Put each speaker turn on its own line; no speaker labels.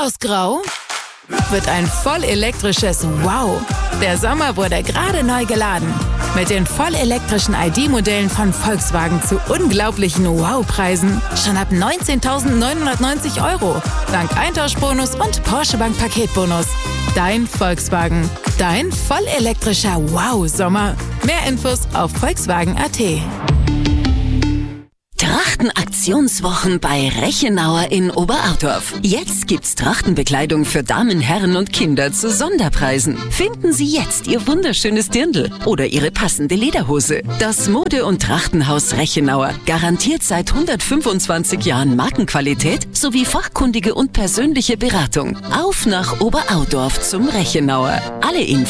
Aus Grau wird ein vollelektrisches Wow. Der Sommer wurde gerade neu geladen. Mit den vollelektrischen ID-Modellen von Volkswagen zu unglaublichen Wow-Preisen. Schon ab 19.990 €. Dank Eintauschbonus und Porsche Bank Paketbonus. Dein Volkswagen. Dein vollelektrischer Wow-Sommer. Mehr Infos auf Volkswagen.at.
Trachtenaktionswochen bei Rechenauer in Oberartorf. Jetzt gibt's Trachtenbekleidung für Damen, Herren und Kinder zu Sonderpreisen. Finden Sie jetzt Ihr wunderschönes Dirndl oder Ihre passende Lederhose. Das Mode- und Trachtenhaus Rechenauer garantiert seit 125 Jahren Markenqualität sowie fachkundige und persönliche Beratung. Auf nach Oberartorf zum Rechenauer. Alle Infos